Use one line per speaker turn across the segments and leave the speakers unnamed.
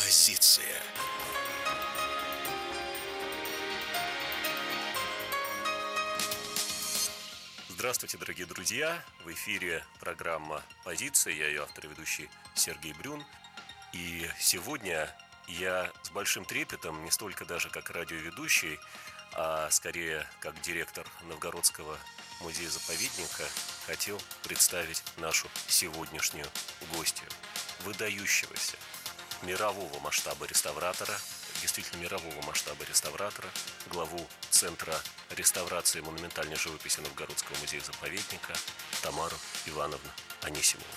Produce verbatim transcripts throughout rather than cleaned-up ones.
Позиция.
Здравствуйте, дорогие друзья! В эфире программа «Позиция». Я ее автор и ведущий Сергей Брюн. И сегодня я с большим трепетом, не столько даже как радиоведущий, а скорее как директор Новгородского музея-заповедника, хотел представить нашу сегодняшнюю гостью. Выдающегося мирового масштаба реставратора, действительно мирового масштаба реставратора, главу Центра реставрации монументальной живописи Новгородского музея-заповедника Тамару Ивановну Анисимову.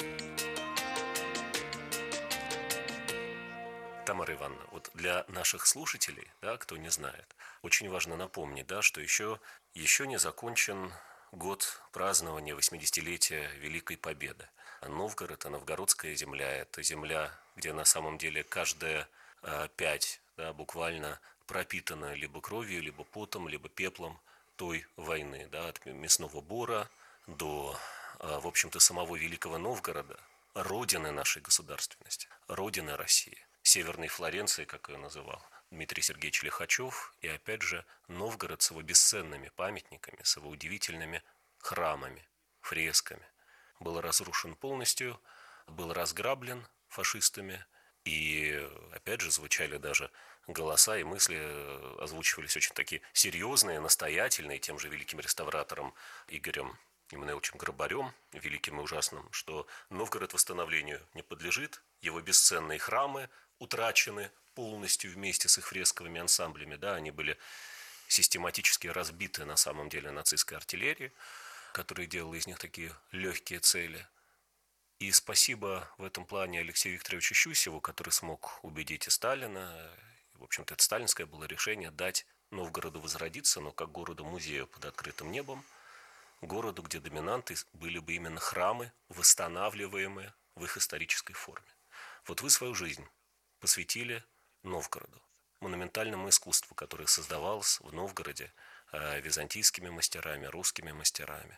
Тамара Ивановна, вот для наших слушателей, да, кто не знает, очень важно напомнить, да, что еще, еще не закончен год празднования восьмидесятилетия Великой Победы. Новгород, а новгородская земля – это земля, где на самом деле каждая э, пять, да, буквально пропитана либо кровью, либо потом, либо пеплом той войны, да, от мясного бора до, э, в общем-то, самого Великого Новгорода, родины нашей государственности, родины России, Северной Флоренции, как ее называл Дмитрий Сергеевич Лихачев, и опять же Новгород с его бесценными памятниками, с его удивительными храмами, фресками, был разрушен полностью, был разграблен фашистами, и опять же звучали даже голоса и мысли, озвучивались очень такие серьезные, настоятельные тем же великим реставратором Игорем Иммануиловичем Грабарем, великим и ужасным, что Новгород восстановлению не подлежит, его бесценные храмы утрачены полностью вместе с их фресковыми ансамблями, да, они были систематически разбиты на самом деле нацистской артиллерией, которая делала из них такие легкие цели. И спасибо в этом плане Алексею Викторовичу Щусеву, который смог убедить и Сталина, в общем-то, это сталинское было решение дать Новгороду возродиться, но как городу-музею под открытым небом, городу, где доминанты были бы именно храмы, восстанавливаемые в их исторической форме. Вот вы свою жизнь посвятили Новгороду, монументальному искусству, которое создавалось в Новгороде византийскими мастерами, русскими мастерами.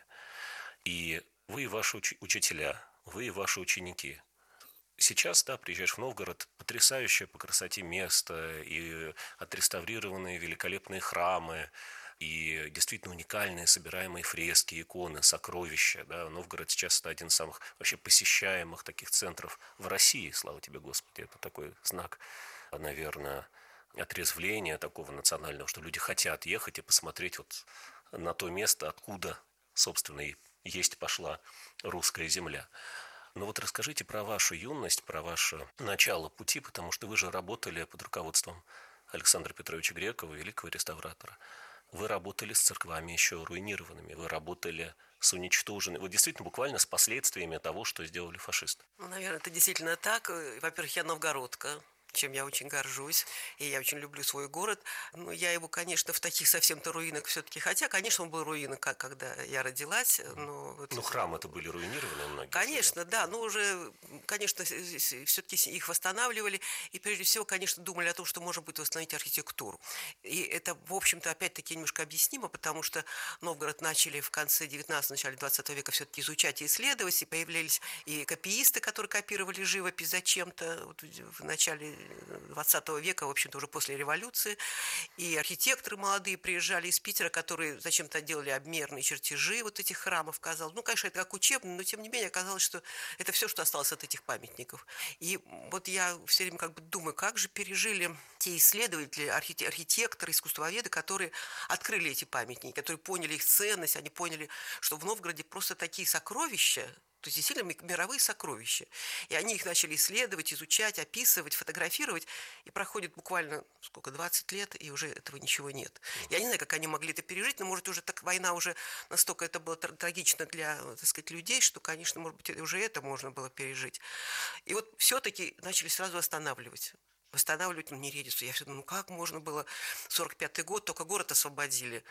И вы и ваши уч- учителя, вы и ваши ученики. Сейчас, да, приезжаешь в Новгород, потрясающее по красоте место, и отреставрированные великолепные храмы, и действительно уникальные собираемые фрески, иконы, сокровища. Да. Новгород сейчас это один из самых вообще посещаемых таких центров в России, слава тебе, Господи. Это такой знак, наверное, отрезвления такого национального, что люди хотят ехать и посмотреть вот на то место, откуда, собственно, и есть пошла русская земля. Но вот расскажите про вашу юность, про ваше начало пути, потому что вы же работали под руководством Александра Петровича Грекова, великого реставратора. Вы работали с церквами еще руинированными, вы работали с уничтоженными, вот действительно буквально с последствиями того, что сделали фашисты.
Ну, наверное, это действительно так. Во-первых, я новгородка, чем я очень горжусь, и я очень люблю свой город. Но я его, конечно, в таких совсем-то руинах все-таки, хотя, конечно, он был руиной, как когда я родилась, но... Вот,
ну, храмы-то были руинированы многие.
Конечно, да, но уже, конечно, все-таки их восстанавливали, и прежде всего, конечно, думали о том, что можно будет восстановить архитектуру. И это, в общем-то, опять-таки немножко объяснимо, потому что Новгород начали в конце девятнадцатого, начале двадцатого века все-таки изучать и исследовать, и появлялись и копиисты, которые копировали живопись зачем-то вот в начале двадцатого века, в общем-то, уже после революции, и архитекторы молодые приезжали из Питера, которые зачем-то делали обмерные чертежи вот этих храмов, казалось. Ну, конечно, это как учебно, но, тем не менее, оказалось, что это все, что осталось от этих памятников. И вот я все время как бы думаю, как же пережили те исследователи, архитекторы, искусствоведы, которые открыли эти памятники, которые поняли их ценность, они поняли, что в Новгороде просто такие сокровища, то есть действительно мировые сокровища. И они их начали исследовать, изучать, описывать, фотографировать. И проходит буквально, сколько, двадцать лет, и уже этого ничего нет. Я не знаю, как они могли это пережить, но, может, уже так война уже настолько это было трагично для, так сказать, людей, что, конечно, может быть, уже это можно было пережить. И вот все-таки начали сразу останавливать. Восстанавливать, ну, Нередицу. Я все думаю, ну как можно было, сорок пятый год, только город освободили.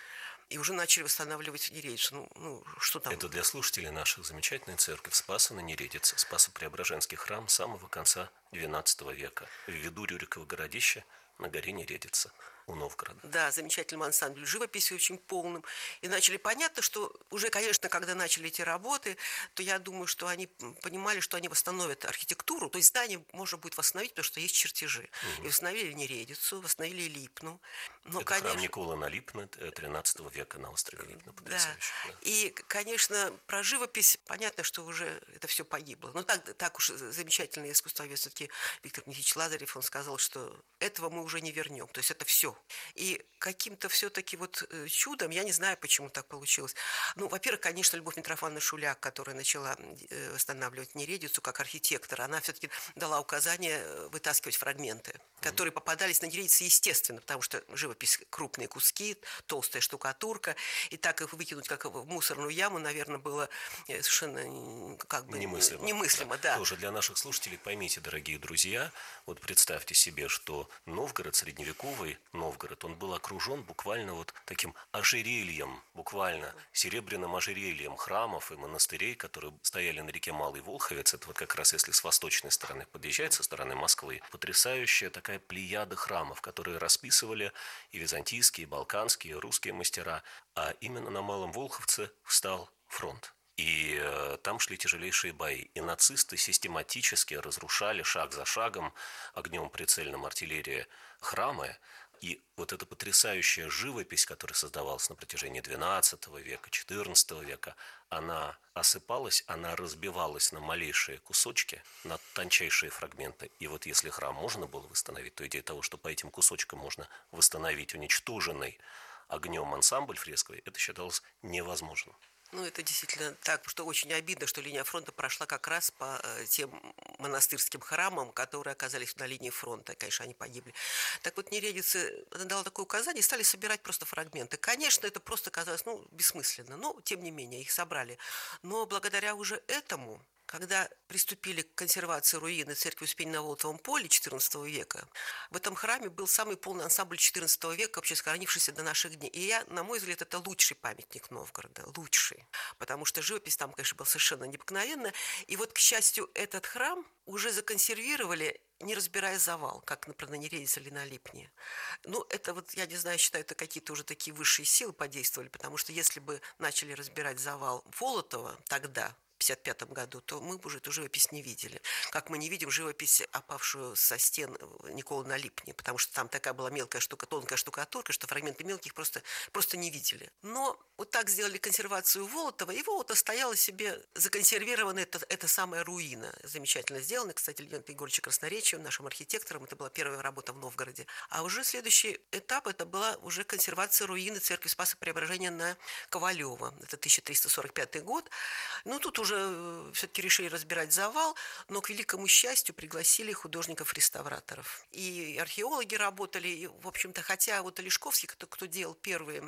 и уже начали восстанавливать Нередицу. Ну, ну что там?
Это для слушателей наших замечательная церковь Спаса на Нередице, Спасо-Преображенский храм самого конца двенадцатого века в виду Рюрикова городища на горе Нередица у Новгорода.
Да, замечательным ансамблем живописи очень полным. И начали понятно, что уже, конечно, когда начали эти работы, то я думаю, что они понимали, что они восстановят архитектуру. То есть здание можно будет восстановить, потому что есть чертежи. Угу. И восстановили Нередицу, восстановили Липну. Но,
Это
конечно...
храм Никола на Липно тринадцатого века на острове Липно.
Да. да. И, конечно, про живопись понятно, что уже это все погибло. Но так, так уж замечательный искусствовед все-таки Виктор Никитич Лазарев, он сказал, что этого мы уже не вернем. То есть это все. И каким-то все-таки вот чудом, я не знаю, почему так получилось. Ну, во-первых, конечно, Любовь Митрофановна Шуляк, которая начала восстанавливать Нередицу как архитектор, она все-таки дала указание вытаскивать фрагменты, которые попадались на Нередице естественно, потому что живопись крупные куски, толстая штукатурка, и так их выкинуть, как в мусорную яму, наверное, было совершенно как бы
немыслимо.
немыслимо да. Да.
Тоже для наших слушателей поймите, дорогие друзья, вот представьте себе, что Новгород, средневековый Новгород, он был окружен буквально вот таким ожерельем, буквально серебряным ожерельем храмов и монастырей, которые стояли на реке Малый Волховец. Это вот как раз если с восточной стороны подъезжать, со стороны Москвы, потрясающая такая плеяда храмов, которые расписывали и византийские, и балканские, и русские мастера. А именно на Малом Волховце встал фронт. И э, там шли тяжелейшие бои. И нацисты систематически разрушали шаг за шагом огнем прицельным артиллерии храмы. И вот эта потрясающая живопись, которая создавалась на протяжении двенадцатого века, четырнадцатого века, она осыпалась, она разбивалась на малейшие кусочки, на тончайшие фрагменты. И вот если храм можно было восстановить, то идея того, что по этим кусочкам можно восстановить уничтоженный огнем ансамбль фресковый, это считалось невозможным.
Ну, это действительно так, что очень обидно, что линия фронта прошла как раз по тем монастырским храмам, которые оказались на линии фронта. Конечно, они погибли. Так вот, Нередица дала такое указание, и стали собирать просто фрагменты. Конечно, это просто казалось, ну, бессмысленно, но, тем не менее, их собрали. Но благодаря уже этому, когда приступили к консервации руины церкви Успения на Волотовом поле четырнадцатого века, в этом храме был самый полный ансамбль четырнадцатого века, вообще сохранившийся до наших дней. И я, на мой взгляд, это лучший памятник Новгорода, лучший. Потому что живопись там, конечно, была совершенно необыкновенная. И вот, к счастью, этот храм уже законсервировали, не разбирая завал, как, например, на Нередице или на Липне. Ну, это вот, я не знаю, считаю, это какие-то уже такие высшие силы подействовали, потому что если бы начали разбирать завал Волотова тогда, в пятьдесят пятом году, то мы бы уже эту живопись не видели. Как мы не видим живопись, опавшую со стен Николы на Липне, потому что там такая была мелкая штука, тонкая штукатурка, что фрагменты мелких просто, просто не видели. Но вот так сделали консервацию Волотова, и Волотов стояла себе законсервированная эта, эта самая руина. Замечательно сделана, кстати, Леонидом Егоровичем Красноречиевым, нашим архитектором. Это была первая работа в Новгороде. А уже следующий этап, это была уже консервация руины церкви Спаса Преображения на Ковалева. Это тысяча триста сорок пятый год. Ну, тут уже уже все-таки решили разбирать завал, но, к великому счастью, пригласили художников-реставраторов. И археологи работали, и, в общем-то, хотя вот Олешковский, кто, кто делал первые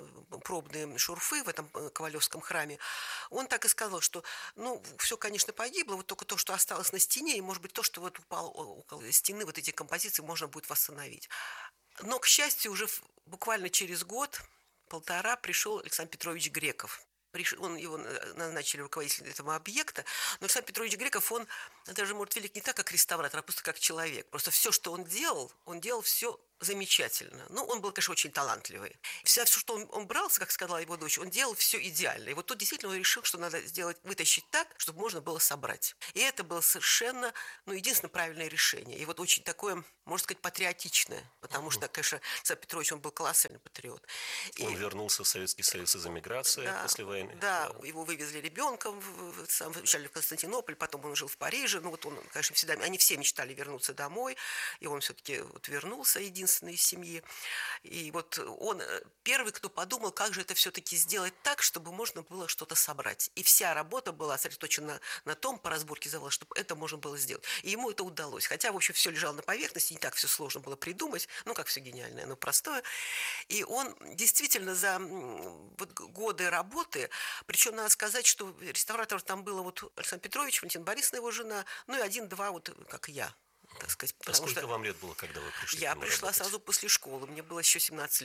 пробные шурфы в этом Ковалевском храме, он так и сказал, что, ну, все, конечно, погибло, вот только то, что осталось на стене, и, может быть, то, что вот упало около стены, вот эти композиции можно будет восстановить. Но, к счастью, уже буквально через год, полтора, пришел Александр Петрович Греков. Он, его назначили руководителем этого объекта, но Александр Петрович Греков, он даже, может, велик не так, как реставратор, а просто как человек. Просто все, что он делал, он делал все замечательно. Ну, он был, конечно, очень талантливый. Все, что он, он брался, как сказала его дочь, он делал все идеально. И вот тут действительно он решил, что надо сделать, вытащить так, чтобы можно было собрать. И это было совершенно, ну, единственно правильное решение. И вот очень такое, можно сказать, патриотичное. Потому что, конечно, Александр Петрович, он был колоссальный патриот. И
он вернулся в Советский Союз из эмиграции
да,
после войны.
Да, да, его вывезли ребенком в, в, вначале в Константинополь, потом он жил в Париже. Ну, вот он, конечно, всегда, они все мечтали вернуться домой. И он все-таки вот вернулся, единственный из семьи. И вот он первый, кто подумал, как же это все-таки сделать так, чтобы можно было что-то собрать. И вся работа была сосредоточена на, на том, по разборке завала, чтобы это можно было сделать. И ему это удалось. Хотя, в общем, все лежало на поверхности, не так все сложно было придумать. Ну, как все гениальное, но простое. И он действительно за вот годы работы, причем надо сказать, что реставраторов там было вот Александр Петрович, Валентина Борисовна, его жена, ну и один-два, вот как я. Так сказать,
а сколько что вам лет было, когда вы пришли?
Я пришла работать? Сразу после школы, мне было еще семнадцать лет.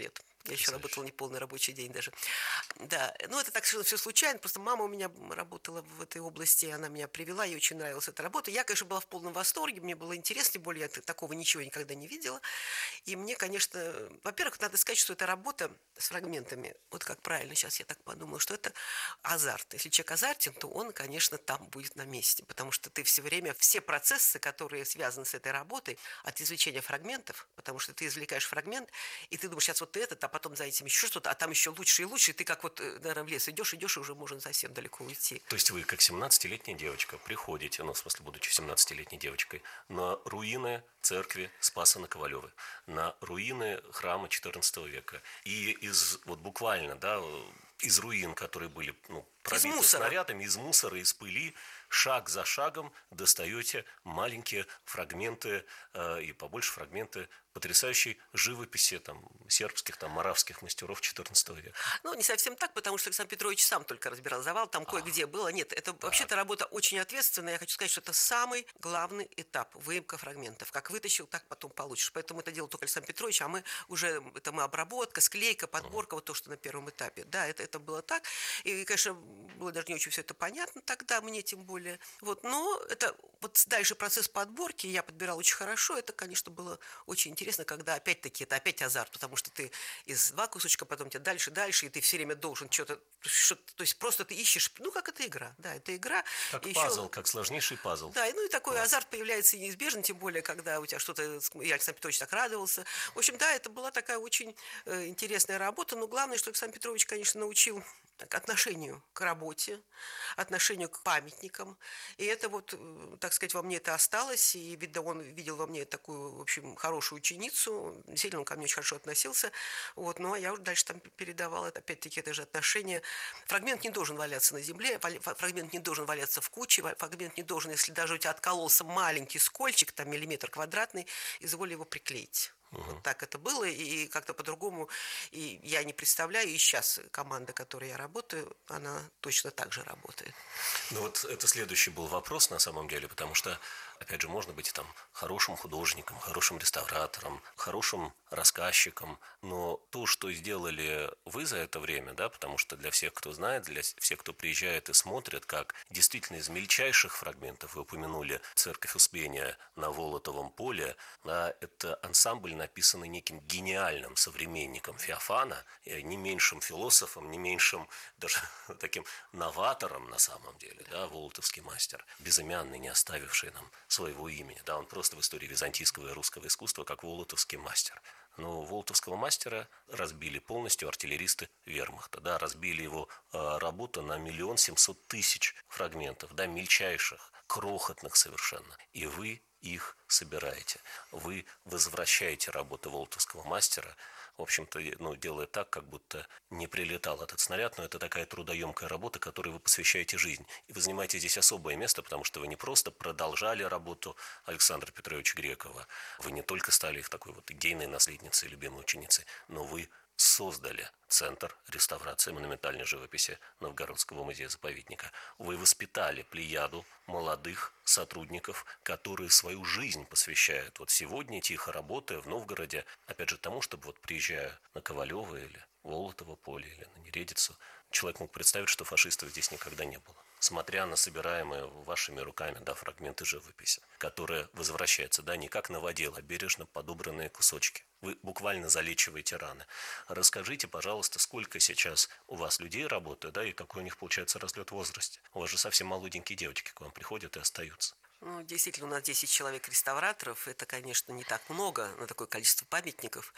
Я еще работала не полный рабочий день даже. Да, ну это так все случайно, просто мама у меня работала в этой области, она меня привела, ей очень нравилась эта работа. Я, конечно, была в полном восторге, мне было интересно, тем более я такого ничего никогда не видела. И мне, конечно, во-первых, надо сказать, что эта работа с фрагментами, вот как правильно сейчас я так подумала, что это азарт. Если человек азартен, то он, конечно, там будет на месте, потому что ты все время, все процессы, которые связаны с этой работой, от извлечения фрагментов, потому что ты извлекаешь фрагмент, и ты думаешь, сейчас вот этот, а потом за этим еще что-то, а там еще лучше и лучше, и ты как вот, наверное, в лес идешь, идешь, и уже можно совсем далеко уйти.
То есть вы, как семнадцатилетняя девочка, приходите, ну, в смысле, будучи семнадцатилетней девочкой, на руины церкви Спаса на Ковалевы, на руины храма четырнадцатого века. И из, вот буквально, да, из руин, которые были, ну, пробиты снарядами, из мусора, из пыли, шаг за шагом достаете маленькие фрагменты э, и побольше фрагменты потрясающей живописи там, сербских, там, моравских мастеров четырнадцатого века.
Ну, не совсем так, потому что Александр Петрович сам только разбирал завал, там кое-где было. Нет, это так. Вообще-то работа очень ответственная. Я хочу сказать, что это самый главный этап – выемка фрагментов. Как вытащил, так потом получишь. Поэтому это делал только Александр Петрович, а мы уже, это мы обработка, склейка, подборка, uh-huh. вот то, что на первом этапе. Да, это, это было так. И, конечно, было даже не очень все это понятно тогда, мне тем более. Вот, но это вот дальше процесс подборки, я подбирала очень хорошо, это, конечно, было очень интересно, когда опять-таки, это опять азарт, потому что ты из два кусочка, потом тебе дальше, дальше, и ты все время должен что-то, что-то, то есть просто ты ищешь, ну, как это игра, да, это игра.
Как
и
пазл,
еще,
как сложнейший пазл.
Да, ну и такой
да.
азарт появляется неизбежно, тем более, когда у тебя что-то, я Александр Петрович так радовался. В общем, да, это была такая очень э, интересная работа, но главное, что Александр Петрович, конечно, научил к отношению к работе, отношению к памятникам. И это вот, так сказать, во мне это осталось. И, видно, он видел во мне такую, в общем, хорошую ученицу. Действительно, он ко мне очень хорошо относился. Вот. Ну, а я уже дальше там передавала. Это, опять-таки, это же отношение. Фрагмент не должен валяться на земле, фрагмент не должен валяться в куче, фрагмент не должен, если даже у тебя откололся маленький скольчик, там миллиметр квадратный, изволь его приклеить. Uh-huh. Вот так это было, и как-то по-другому и я не представляю, и сейчас команда, в которой я работаю, она точно так же работает.
Ну вот это следующий был вопрос на самом деле, потому что, опять же, можно быть там хорошим художником, хорошим реставратором, хорошим рассказчиком, но то, что сделали вы за это время, да, потому что для всех, кто знает, для всех, кто приезжает и смотрит, как действительно из мельчайших фрагментов, вы упомянули церковь Успения на Волотовом поле, да, это ансамбль, написанный неким гениальным современником Феофана, не меньшим философом, не меньшим даже таким новатором на самом деле, да, волотовский мастер, безымянный, не оставивший нам своего имени, да, он просто в истории византийского и русского искусства как волотовский мастер. Но волотовского мастера разбили полностью артиллеристы вермахта, да, разбили его э, работу на миллион семьсот тысяч фрагментов, да, мельчайших, крохотных совершенно, и вы их собираете. Вы возвращаете работу волотовского мастера, в общем-то, ну, делая так, как будто не прилетал этот снаряд, но это такая трудоемкая работа, которой вы посвящаете жизнь. И вы занимаете здесь особое место, потому что вы не просто продолжали работу Александра Петровича Грекова, вы не только стали их такой вот идейной наследницей, любимой ученицей, но вы создали Центр реставрации монументальной живописи Новгородского музея-заповедника. Вы воспитали плеяду молодых сотрудников, которые свою жизнь посвящают вот сегодня, тихо работая в Новгороде, опять же, тому, чтобы вот приезжая на Ковалево или Волотово поле или на Нередицу, человек мог представить, что фашистов здесь никогда не было. Смотря на собираемые вашими руками, да, фрагменты живописи, которые возвращаются, да, не как новодел, а бережно подобранные кусочки. Вы буквально залечиваете раны. Расскажите, пожалуйста, сколько сейчас у вас людей работает, да, и какой у них получается разлет в возрасте? У вас же совсем молоденькие девочки к вам приходят и остаются.
Ну, действительно, у нас десять человек реставраторов. Это, конечно, не так много на такое количество памятников.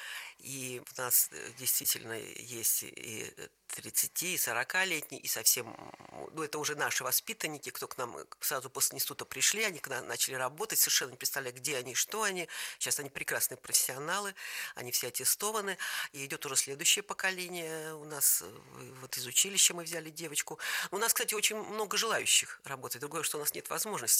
И у нас действительно есть и тридцати, и сорокалетние, и совсем, ну, это уже наши воспитанники, кто к нам сразу после института пришли, они к нам начали работать, совершенно не представляя, где они, что они. Сейчас они прекрасные профессионалы, они все аттестованы. И идет уже следующее поколение. У нас вот из училища мы взяли девочку. У нас, кстати, очень много желающих работать. Другое, что у нас нет возможности всех принять.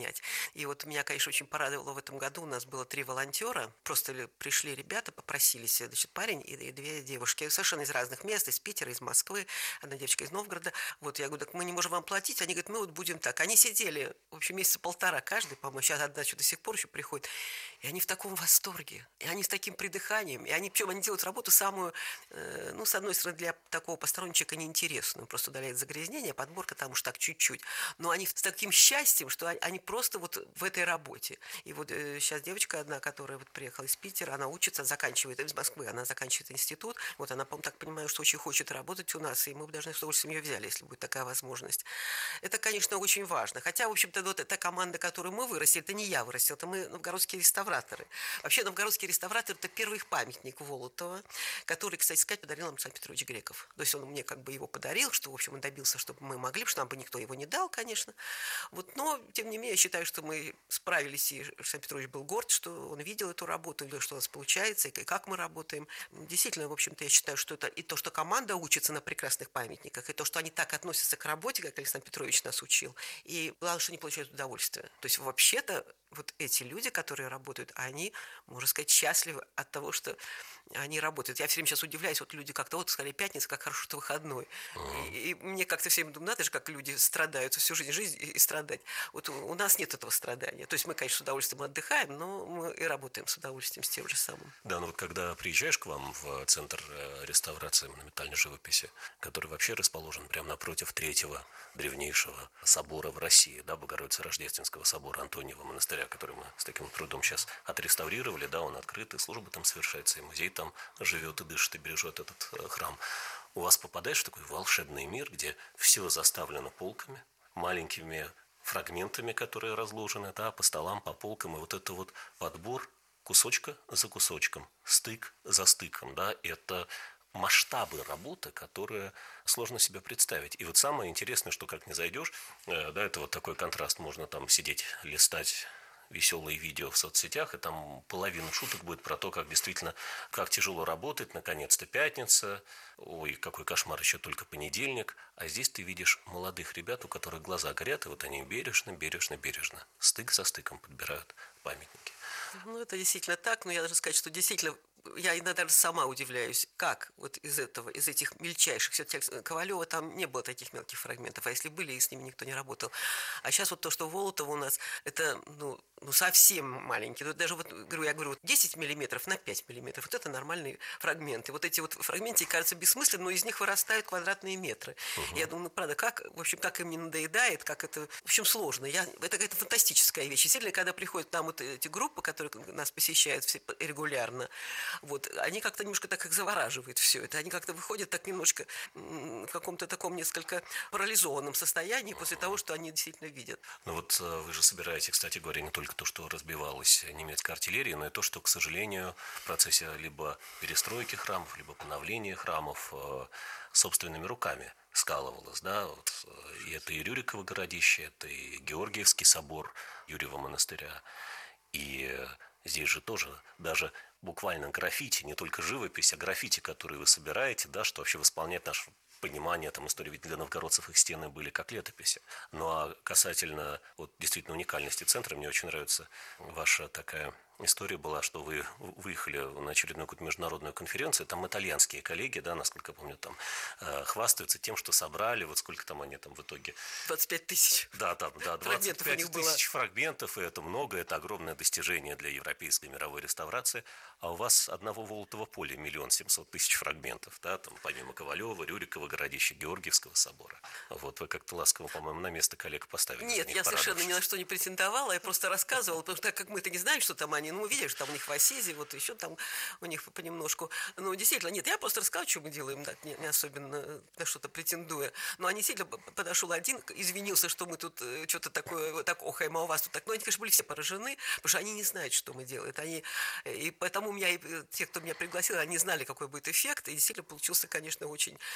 понять. И вот меня, конечно, очень порадовало в этом году. У нас было три волонтера. Просто пришли ребята, попросились, значит, парень и, и две девушки. Совершенно из разных мест, из Питера, из Москвы. Одна девочка из Новгорода. Вот я говорю, так мы не можем вам платить. Они говорят, мы вот будем так. Они сидели, в общем, месяца полтора каждый, по-моему. Сейчас одна что до сих пор еще приходит. И они в таком восторге. И они с таким придыханием. И они, причем они делают работу самую, э, ну, с одной стороны, для такого постороннего человека неинтересную. Просто удаляет загрязнение, подборка там уж так чуть-чуть. Но они с таким счастьем, что они просто вот в этой работе. И вот э, сейчас девочка одна, которая вот приехала из Питера, она учится, заканчивает, из Москвы, она заканчивает институт. Вот она, по-моему, так понимаю, что очень хочет работать у нас, и мы бы должны с удовольствием ее взяли, если будет такая возможность. Это, конечно, очень важно. Хотя, в общем-то, вот эта команда, которую мы вырастили, это не я вырастил, это мы новгородские реставраторы. Вообще, новгородские реставраторы – это первый их памятник Волотова, который, кстати сказать, подарил нам Александр Петрович Греков. То есть он мне как бы его подарил, что, в общем, он добился, чтобы мы могли, потому что нам бы никто его не дал, конечно. Вот, но, тем не менее, я считаю, что мы справились, и Александр Петрович был горд, что он видел эту работу, видел, что у нас получается, и как мы работаем. Действительно, в общем-то, я считаю, что это и то, что команда учится на прекрасных памятниках, и то, что они так относятся к работе, как Александр Петрович нас учил, и главное, что они получают удовольствие. То есть, вообще-то, вот эти люди, которые работают, они, можно сказать, счастливы от того, что они работают. Я все время сейчас удивляюсь, вот люди как-то, вот сказали, пятница, как хорошо, что выходной. Uh-huh. И, и мне как-то все время думаю, надо же, как люди страдают всю жизнь, жизнь и, и страдать. Вот у, у нас нет этого страдания. То есть мы, конечно, с удовольствием отдыхаем, но мы и работаем с удовольствием, с тем же самым.
Да, ну вот когда приезжаешь к вам в Центр реставрации монументальной живописи, который вообще расположен прямо напротив третьего древнейшего собора в России, да, Богородице-Рождественского собора Антониева монастыря, который мы с таким трудом сейчас отреставрировали, да, он открыт, и служба там совершается, и музей там живет и дышит, и бережет этот э, храм. У вас попадаешь в такой волшебный мир, где все заставлено полками, маленькими фрагментами, которые разложены, да, по столам, по полкам, и вот это вот подбор кусочка за кусочком, стык за стыком, да, это масштабы работы, которые сложно себе представить. И вот самое интересное, что как не зайдешь, э, да, это вот такой контраст, можно там сидеть, листать веселые видео в соцсетях, и там половина шуток будет про то, как действительно, как тяжело работать, наконец-то пятница, ой, какой кошмар, еще только понедельник, а здесь ты видишь молодых ребят, у которых глаза горят, и вот они бережно, бережно, бережно, стык за стыком подбирают памятники.
Ну, это действительно так, но я должна сказать, что действительно я иногда даже сама удивляюсь, как вот из этого, из этих мельчайших, все-таки Ковалева там не было таких мелких фрагментов, а если были, и с ними никто не работал. А сейчас вот то, что Волотова у нас, это, ну, ну совсем маленький. Вот даже вот, говорю, я говорю, вот десять миллиметров на пять миллиметров, вот это нормальные фрагменты. Вот эти вот фрагменты кажутся бессмысленными, но из них вырастают квадратные метры. Uh-huh. Я думаю, ну, правда, как, в общем, как им не надоедает, как это, в общем, сложно. Я, это какая-то фантастическая вещь. Действительно, когда приходят нам вот эти группы, которые нас посещают все регулярно, вот, они как-то немножко так их завораживают все это. Они как-то выходят так немножко в каком-то таком несколько парализованном состоянии после того, что они действительно видят.
Ну вот вы же собираете, кстати говоря, не только то, что разбивалась немецкая артиллерия, но и то, что, к сожалению, в процессе либо перестройки храмов, либо поновления храмов собственными руками скалывалось, да, вот, и это и Рюриково городище, это и Георгиевский собор Юрьева монастыря, и здесь же тоже даже буквально граффити, не только живопись, а граффити, которые вы собираете, да, что вообще восполняет наше понимание там истории, ведь для новгородцев их стены были как летописи. Ну а касательно вот действительно уникальности центра, мне очень нравится ваша такая история была, что вы выехали на очередную какую-то международную конференцию, там итальянские коллеги, да, насколько я помню, там э, хвастаются тем, что собрали, вот сколько там они там в итоге...
двадцать пять тысяч.
Да, да, да, двадцать пять тысяч фрагментов, и это много, это огромное достижение для европейской мировой реставрации, а у вас одного Волотова поля миллион семьсот тысяч фрагментов, да, там помимо Ковалева, Рюрикова, городища Георгиевского собора. Вот вы как-то ласково, по-моему, на место коллег поставили.
Нет, я совершенно ни на что не претендовала, я просто рассказывала, потому что так как мы-то не знаем, что там они, ну, мы видели, что там у них в Осизе, вот еще там у них понемножку. Ну, действительно, нет, я просто рассказываю, что мы делаем, да, не, не особенно на что-то претендуя. Но они действительно подошел один, извинился, что мы тут что-то такое, так охаем, а у вас тут так. Но они, конечно, были все поражены, потому что они не знают, что мы делаем. Они, и поэтому у меня, и те, кто меня пригласил, они знали, какой будет эффект, и действительно получился, конечно, очень, ну, мне было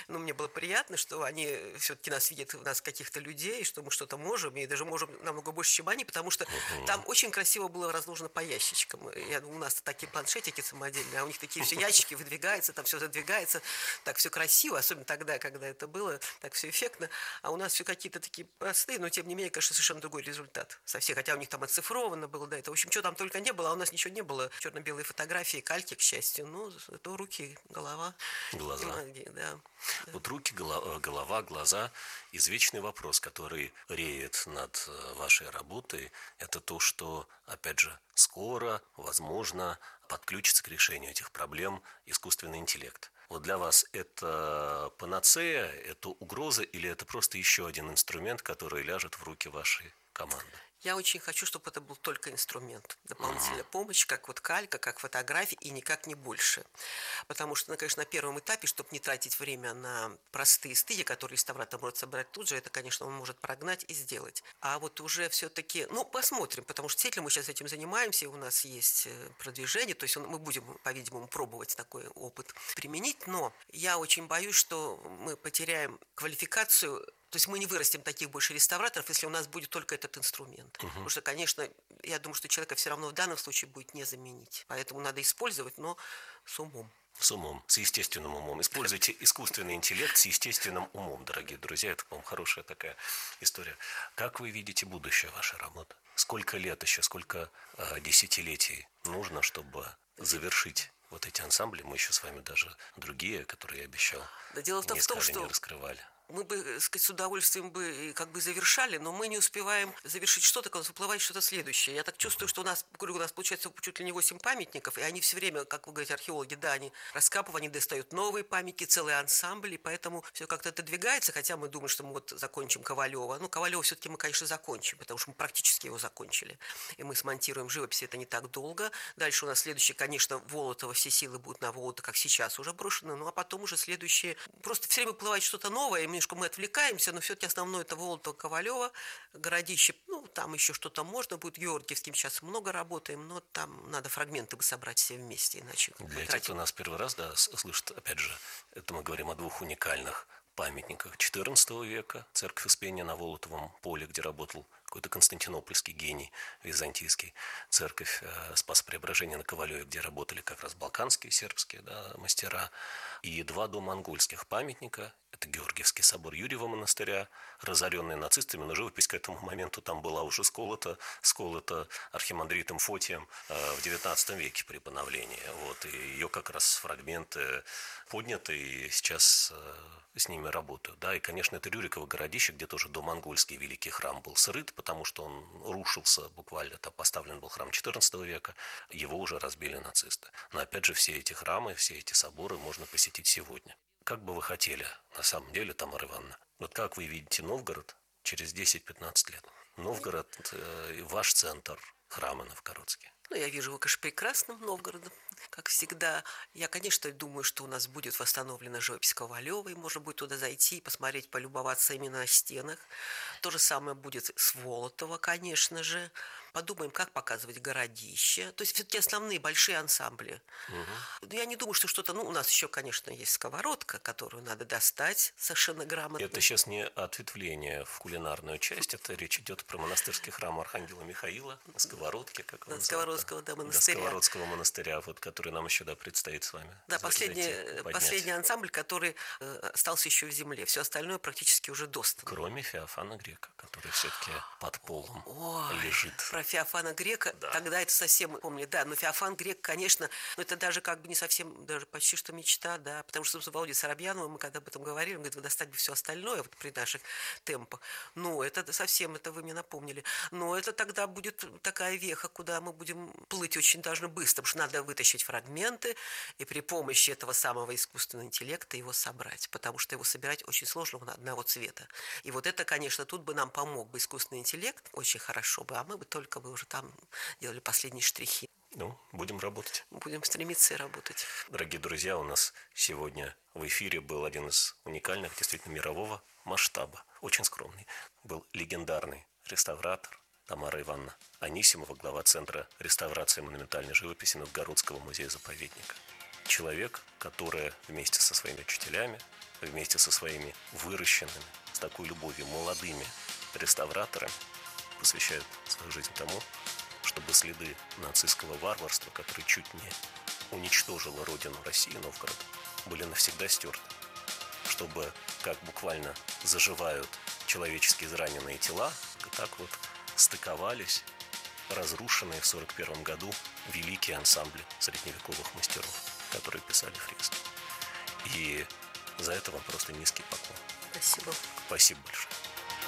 было приятно, что они все-таки нас видят, у нас каких-то людей, что мы что-то можем, и даже можем намного больше, чем они, потому что
Мгм.
там очень красиво было разложено по ящичкам. Я, у нас такие планшетики самодельные, а у них такие все ящички выдвигаются, там все задвигается, так все красиво, особенно тогда, когда это было, так все эффектно. А у нас все какие-то такие простые, но тем не менее, конечно, совершенно другой результат со всех. Хотя у них там оцифровано было, да, это, в общем, что там только не было, а у нас ничего не было. Черно-белые фотографии, кальки, к счастью, ну, это руки, голова.
Глаза.
Магия, да.
Вот руки, голова, голова, глаза. Извечный вопрос, который реет над э, вашей работой, это то, что, опять же, скоро, возможно, подключится к решению этих проблем искусственный интеллект. Вот для вас это панацея, это угроза или это просто еще один инструмент, который ляжет в руки вашей команды?
Я очень хочу, чтобы это был только инструмент, дополнительная помощь, как вот калька, как фотографии, и никак не больше. Потому что, ну, конечно, на первом этапе, чтобы не тратить время на простые стыги, которые реставратор может собрать тут же, это, конечно, он может прогнать и сделать. А вот уже все-таки, ну, посмотрим, потому что действительно мы сейчас этим занимаемся, у нас есть э, продвижение, то есть он- мы будем, по-видимому, пробовать такой опыт применить, но я очень боюсь, что мы потеряем квалификацию. То есть мы не вырастим таких больше реставраторов, если у нас будет только этот инструмент. Потому что, конечно, я думаю, что человека все равно в данном случае будет не заменить. Поэтому надо использовать, но с умом.
С умом, с естественным умом. Используйте искусственный интеллект с естественным умом, дорогие друзья. Это, по-моему, хорошая такая история. Как вы видите будущее вашей работы? Сколько лет еще, сколько э, десятилетий нужно, чтобы завершить вот эти ансамбли? Мы еще с вами даже другие, которые я обещал,
Да дело-то
не
в том,
искали, не
что
раскрывали.
мы бы, э, сказать, с удовольствием бы и как бы завершали, но мы не успеваем завершить что-то, когда выплывает что-то следующее. Я так чувствую, что у нас, говорю, у нас получается чуть ли не восемь памятников, и они все время, как вы говорите, археологи, да, они раскапывают, они достают новые памятники, целые ансамбли, поэтому все как-то отодвигается, хотя мы думаем, что мы вот закончим Ковалева. Ну, Ковалева все-таки мы, конечно, закончим, потому что мы практически его закончили. И мы смонтируем живопись, это не так долго. Дальше у нас следующий, конечно, Волотова, все силы будут на Волото, как сейчас уже брошены, ну, а потом уже следующие. Просто все время выплывает что-то новое, и немножко мы отвлекаемся, но все-таки основное это Волотова, Ковалева, Городище, ну, там еще что-то можно будет, Георгиевским сейчас много работаем, но там надо фрагменты бы собрать все вместе, иначе
Для
мы
тех, кто
тратим.
нас первый раз, да, с- слышит, опять же, это мы говорим о двух уникальных памятниках четырнадцатого века, церковь Успения на Волотовом поле, где работал какой-то константинопольский гений византийский, церковь э, Спаса Преображения на Ковалеве, где работали как раз балканские, сербские, да, мастера, и два домонгольских памятника. Это Георгиевский собор Юрьева монастыря, разоренный нацистами, но живопись к этому моменту там была уже сколота, сколота архимандритом Фотием э, в девятнадцатом веке при поновлении. Вот, и ее как раз фрагменты подняты, и сейчас э, с ними работают. Да, и, конечно, это Рюриково городище, где тоже домонгольский великий храм был срыт, потому что он рушился буквально, там поставлен был храм четырнадцатого века, его уже разбили нацисты. Но, опять же, все эти храмы, все эти соборы можно посетить сегодня. Как бы вы хотели, на самом деле, Тамара Ивановна, вот как вы видите Новгород через десять-пятнадцать лет? Новгород, э, ваш центр, храмы новгородские.
Ну, я вижу его, конечно, прекрасным Новгородом, как всегда. Я, конечно, думаю, что у нас будет восстановлена живопись Ковалевой, можно будет туда зайти и посмотреть, полюбоваться именно на стенах. То же самое будет с Волотова, конечно же. Подумаем, как показывать городище. То есть все-таки основные большие ансамбли.
Угу.
Я не думаю, что что-то... Ну, у нас еще, конечно, есть сковородка, которую надо достать совершенно грамотно.
Это сейчас не ответвление в кулинарную часть, это речь идет про монастырский храм Архангела Михаила, сковородки, как он
Да, Сковородского, да,
да,
монастыря.
Сковородского монастыря, вот, который нам еще, да, предстоит с вами.
Да,
за-
последний,
зайти, поднять.
последний ансамбль, который э, остался еще в земле. Все остальное практически уже достано.
Кроме Феофана Грека, который все-таки под полом
Ой,
лежит.
про Феофана Грека,
Да.
тогда это совсем, помню, да, но Феофан Грек, конечно, ну это даже как бы не совсем, даже почти что мечта, да, потому что с Володей Соробьяновым мы когда об этом говорили, он говорит, вы достать бы все остальное вот при наших темпах. Ну, это совсем, это вы мне напомнили. Но это тогда будет такая веха, куда мы будем плыть очень должны быстро, потому что надо вытащить фрагменты и при помощи этого самого искусственного интеллекта его собрать, потому что его собирать очень сложно, он одного цвета. И вот это, конечно, тут бы нам помог бы искусственный интеллект, очень хорошо бы, а мы бы только бы уже там делали последние штрихи.
Ну, будем работать.
Будем стремиться и работать.
Дорогие друзья, у нас сегодня в эфире был один из уникальных, действительно мирового масштаба, очень скромный, был легендарный реставратор Тамара Ивановна Анисимова, глава Центра реставрации монументальной живописи Новгородского музея-заповедника. Человек, который вместе со своими учителями вместе со своими выращенными, с такой любовью, молодыми реставраторами посвящают свою жизнь тому, чтобы следы нацистского варварства, которое чуть не уничтожило родину России, Новгород, были навсегда стерты. Чтобы, как буквально заживают человеческие израненные тела, так вот стыковались разрушенные в сорок первом году великие ансамбли средневековых мастеров, которые писали фрески. И за это вам просто низкий поклон.
Спасибо.
Спасибо большое.